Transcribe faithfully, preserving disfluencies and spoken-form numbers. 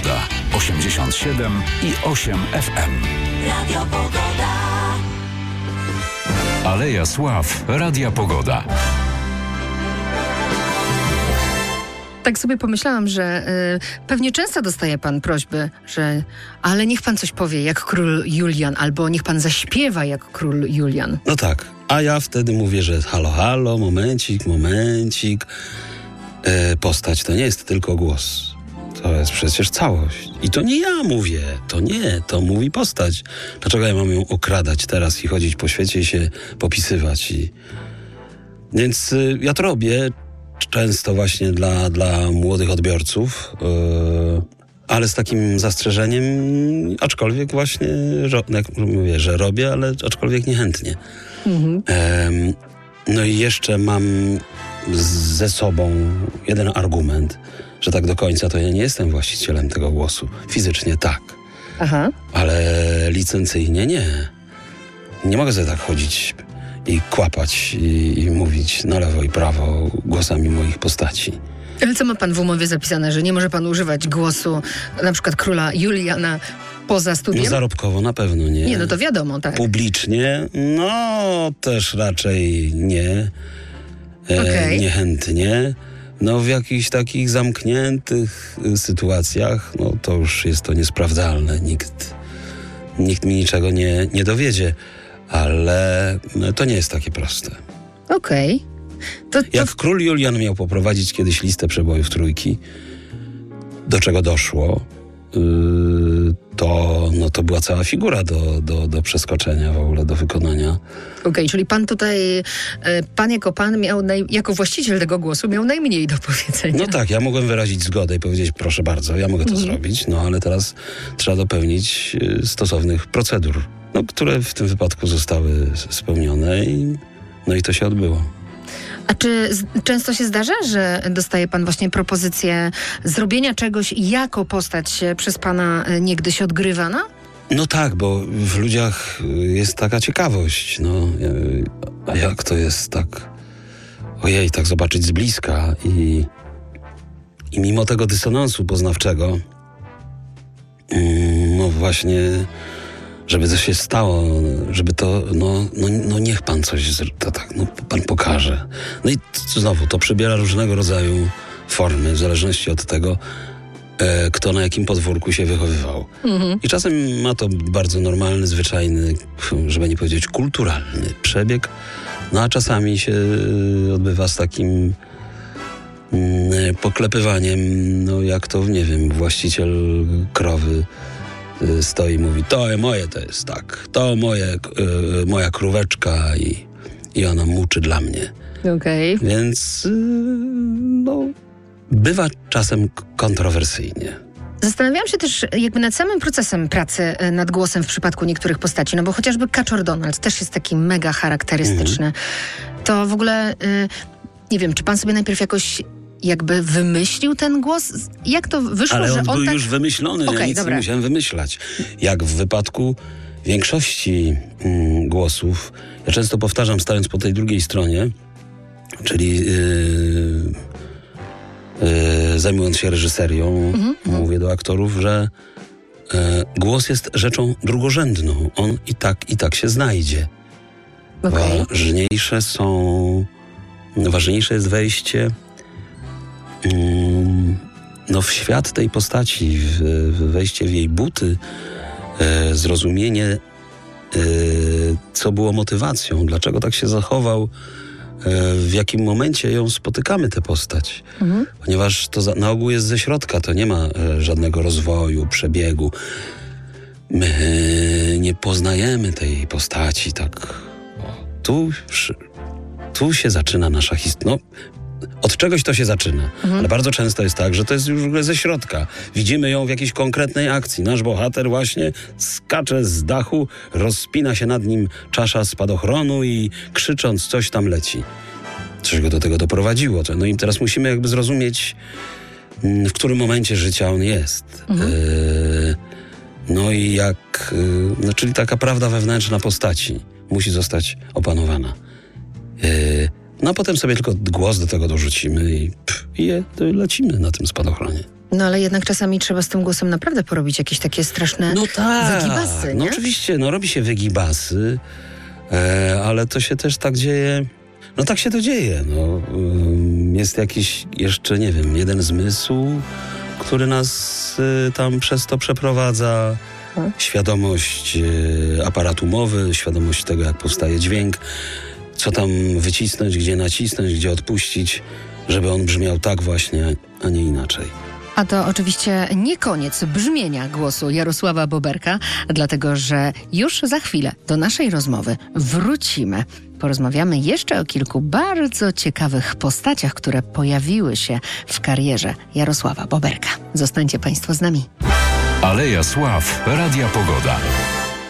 Pogoda. osiemdziesiąt siedem i osiem F M. Radio Pogoda. Aleja Sław. Radia Pogoda. Tak sobie pomyślałam, że y, pewnie często dostaje pan prośby, że ale niech pan coś powie jak król Julian, albo niech pan zaśpiewa jak król Julian. No tak, a ja wtedy mówię, że halo, halo, momencik, momencik. E, postać to nie jest tylko głos. To jest przecież całość. I to nie ja mówię, to nie, to mówi postać. Dlaczego ja mam ją okradać teraz i chodzić po świecie i się popisywać? I... Więc y, ja to robię często właśnie dla, dla młodych odbiorców, yy, ale z takim zastrzeżeniem, aczkolwiek właśnie, ro, jak mówię, że robię, ale aczkolwiek niechętnie. Mhm. Yy, no i jeszcze mam ze sobą jeden argument, że tak do końca to ja nie jestem właścicielem tego głosu. Fizycznie tak. Aha. Ale licencyjnie nie. Nie mogę sobie tak chodzić i kłapać i, i mówić na lewo i prawo głosami moich postaci. Ale co ma pan w umowie zapisane, że nie może pan używać głosu na przykład króla Juliana poza studiem? No zarobkowo na pewno nie. Nie, no to wiadomo, tak. Publicznie? No też raczej nie. E, okay. Niechętnie. No w jakichś takich zamkniętych sytuacjach, no to już jest to niesprawdzalne. Nikt, nikt mi niczego nie, nie dowiedzie. Ale to nie jest takie proste. Okej. Okay. To, to... Jak król Julian miał poprowadzić kiedyś listę przebojów trójki, do czego doszło, yy, to, no, to była cała figura do, do, do przeskoczenia w ogóle, do wykonania. Okej, okay, czyli pan tutaj, pan jako pan miał, naj, jako właściciel tego głosu miał najmniej do powiedzenia. No tak, ja mogłem wyrazić zgodę i powiedzieć, proszę bardzo, ja mogę to mhm. zrobić, no ale teraz trzeba dopełnić stosownych procedur, no, które w tym wypadku zostały spełnione i, no i to się odbyło. A czy z, często się zdarza, że dostaje pan właśnie propozycję zrobienia czegoś jako postać przez pana niegdyś odgrywana? No tak, bo w ludziach jest taka ciekawość, no, a jak to jest tak, ojej, tak zobaczyć z bliska i, i mimo tego dysonansu poznawczego, no właśnie, żeby to się stało, żeby to, no, no, no niech pan coś, to tak, no pan pokaże. No i t- znowu, to przybiera różnego rodzaju formy, w zależności od tego, e, kto na jakim podwórku się wychowywał. Mhm. I czasem ma to bardzo normalny, zwyczajny, żeby nie powiedzieć kulturalny przebieg, no a czasami się odbywa z takim mm, poklepywaniem, no jak to, nie wiem, właściciel krowy stoi i mówi, to moje to jest tak, to moje, y, moja króweczka i, i ona muczy dla mnie. Okej. Okay. Więc y, no, bywa czasem kontrowersyjnie. Zastanawiałam się też jakby nad samym procesem pracy nad głosem w przypadku niektórych postaci, no bo chociażby Kaczor Donald też jest taki mega charakterystyczny. Mhm. To w ogóle, y, nie wiem, czy pan sobie najpierw jakoś jakby wymyślił ten głos? Jak to wyszło, Ale on że on był tak... już wymyślony, okay, ja nic dobra. nie musiałem wymyślać. Jak w wypadku większości mm, głosów, ja często powtarzam, stając po tej drugiej stronie, czyli yy, yy, zajmując się reżyserią, mm-hmm. mówię do aktorów, że yy, głos jest rzeczą drugorzędną. On i tak, i tak się znajdzie. Okay. Ważniejsze są... Ważniejsze jest wejście no w świat tej postaci, w, w wejście w jej buty, e, zrozumienie, e, co było motywacją, dlaczego tak się zachował, e, w jakim momencie ją spotykamy, tę postać. Mhm. Ponieważ to za, na ogół jest ze środka, to nie ma e, żadnego rozwoju, przebiegu. My e, nie poznajemy tej postaci tak. O, tu, tu się zaczyna nasza historia. No, od czegoś to się zaczyna, mhm. ale bardzo często jest tak, że to jest już w ogóle ze środka. Widzimy ją w jakiejś konkretnej akcji. Nasz bohater właśnie skacze z dachu, rozpina się nad nim czasza spadochronu i krzycząc coś tam leci. Coś go do tego doprowadziło. No i teraz musimy jakby zrozumieć, w którym momencie życia on jest. Mhm. Yy, no i jak... Yy, no czyli taka prawda wewnętrzna postaci musi zostać opanowana. Yy, No a potem sobie tylko głos do tego dorzucimy i, pff, i je, lecimy na tym spadochronie. No ale jednak czasami trzeba z tym głosem naprawdę porobić jakieś takie straszne No tak, wygibasy, no nie? oczywiście, no robi się wygibasy, e, ale to się też tak dzieje, no tak się to dzieje, no. Ym, jest jakiś jeszcze, nie wiem, jeden zmysł, który nas y, tam przez to przeprowadza, Hmm. świadomość y, aparatu mowy, świadomość tego, jak powstaje dźwięk, co tam wycisnąć, gdzie nacisnąć, gdzie odpuścić, żeby on brzmiał tak właśnie, a nie inaczej. A to oczywiście nie koniec brzmienia głosu Jarosława Boberka, dlatego że już za chwilę do naszej rozmowy wrócimy. Porozmawiamy jeszcze o kilku bardzo ciekawych postaciach, które pojawiły się w karierze Jarosława Boberka. Zostańcie Państwo z nami. Aleja Sław, Radia Pogoda.